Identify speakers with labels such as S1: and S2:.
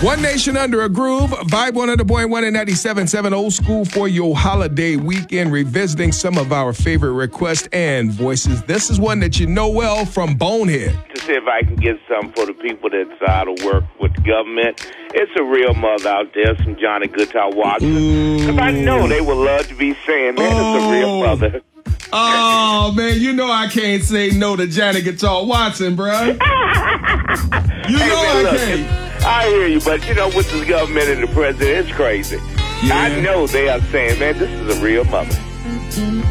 S1: One Nation Under a Groove, Vibe 100.1 and 97.7 Old School for your holiday weekend, revisiting some of our favorite requests and voices. This is one that you know well from Bonehead.
S2: To see if I can get something for the people that's out of work with the government. It's a real mother out there, some Johnny Guitar Watson. Because I know they would love to be saying, man, it's a real mother.
S1: Oh, man, you know I can't say no to Johnny Guitar Watson, bro. You know I can't.
S2: I hear you, but you know, with the government and the president, it's crazy. Yeah. I know they are saying, man, this is a real mother.